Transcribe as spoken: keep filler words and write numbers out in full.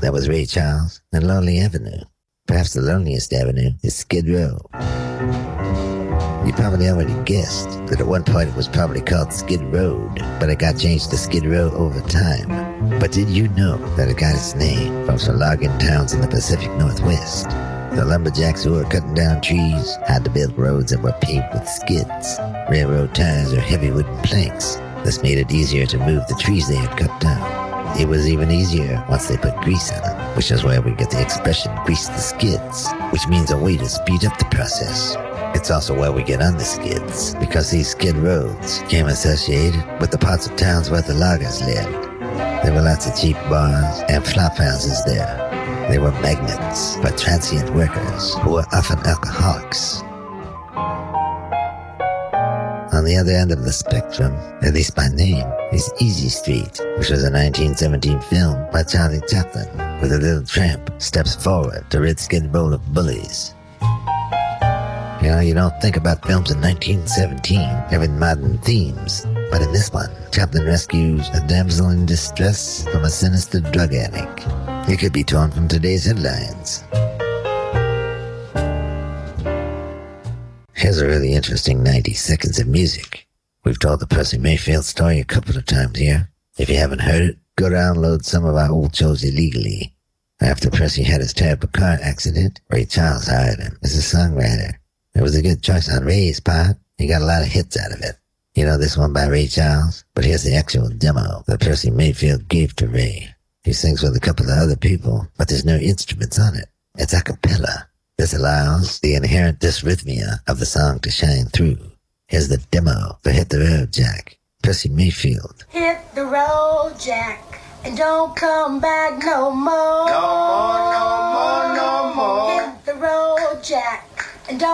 That was Ray Charles and Lonely Avenue. Perhaps the loneliest avenue is Skid Row. You probably already guessed that at one point it was probably called Skid Road, but it got changed to Skid Row over time. But did you know that it got its name from some logging towns in the Pacific Northwest? The lumberjacks who were cutting down trees had to build roads that were paved with skids, railroad ties, or heavy wooden planks. This made it easier to move the trees they had cut down. It was even easier once they put grease on them, which is where we get the expression grease the skids, which means a way to speed up the process. It's also where we get on the skids, because these skid roads came associated with the parts of towns where the loggers lived. There were lots of cheap bars and flop houses there. They were magnets for transient workers who were often alcoholics. On the other end of the spectrum, at least by name, is Easy Street, which was a nineteen seventeen film by Charlie Chaplin, where the little tramp steps forward to rid Skid Row of bullies. You know, you don't think about films in nineteen seventeen having modern themes, but in this one, Chaplin rescues a damsel in distress from a sinister drug addict. It could be torn from today's headlines. Here's a really interesting ninety seconds of music. We've told the Percy Mayfield story a couple of times here. If you haven't heard it, go download some of our old shows illegally. After Percy had his terrible car accident, Ray Charles hired him as a songwriter. It was a good choice on Ray's part. He got a lot of hits out of it. You know this one by Ray Charles? But here's the actual demo that Percy Mayfield gave to Ray. He sings with a couple of other people, but there's no instruments on it. It's a cappella. This allows the inherent dysrhythmia of the song to shine through. Here's the demo for Hit the Road, Jack. Percy Mayfield. Hit the road, Jack, and don't come back no more. No more, no more, no more. Hit the road, Jack, and don't